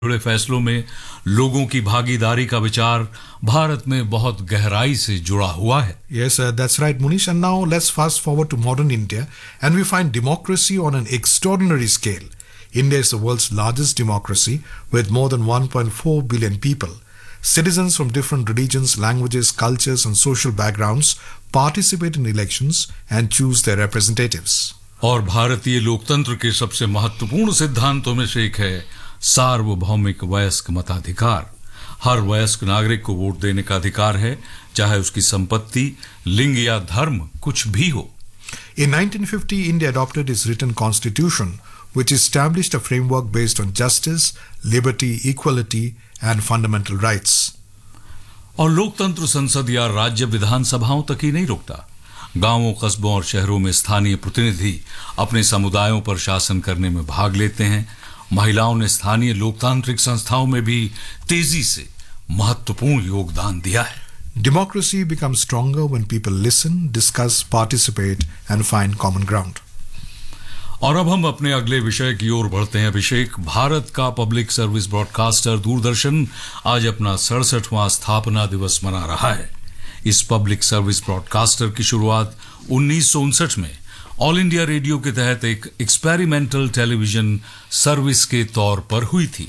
जुड़े फैसलों में लोगों की भागीदारी का विचार भारत में बहुत गहराई से जुड़ा हुआ है. Yes, that's right, Munish. And now let's fast forward to modern India, and we find democracy on an extraordinary scale. India is the world's largest democracy with more than 1.4 billion people. Citizens from different religions, languages, cultures, and social backgrounds participate in elections and choose their representatives. और भारतीय लोकतंत्र के सबसे महत्वपूर्ण सिद्धांतों में से एक है सार्वभौमिक वयस्क मताधिकार. हर वयस्क नागरिक को वोट देने का अधिकार है, चाहे उसकी संपत्ति, लिंग या धर्म कुछ भी हो. In 1950, India adopted its written constitution, which established a framework based on justice, liberty, equality, and fundamental rights. और लोकतंत्र संसद या राज्य विधानसभाओं तक ही नहीं रुकता. गांवों, कस्बों और शहरों में स्थानीय प्रतिनिधि अपने समुदायों पर शासन करने में भाग लेते हैं. महिलाओं ने स्थानीय लोकतांत्रिक संस्थाओं में भी तेजी से महत्वपूर्ण योगदान दिया है. Democracy becomes stronger when people listen, discuss, participate, and find common ground. और अब हम अपने अगले विषय की ओर बढ़ते हैं. अभिषेक, भारत का पब्लिक सर्विस ब्रॉडकास्टर दूरदर्शन आज अपना 67वां स्थापना दिवस मना रहा है. इस पब्लिक सर्विस ब्रॉडकास्टर की शुरुआत 1959 में ऑल इंडिया रेडियो के तहत एक एक्सपेरिमेंटल टेलीविजन सर्विस के तौर पर हुई थी.